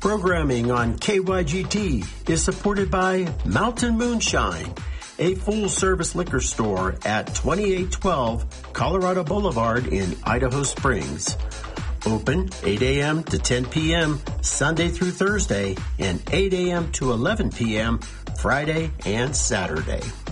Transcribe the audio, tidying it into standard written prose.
Programming on KYGT is supported by Mountain Moonshine, a full-service liquor store at 2812 Colorado Boulevard in Idaho Springs. Open 8 a.m. to 10 p.m. Sunday through Thursday and 8 a.m. to 11 p.m. Friday and Saturday.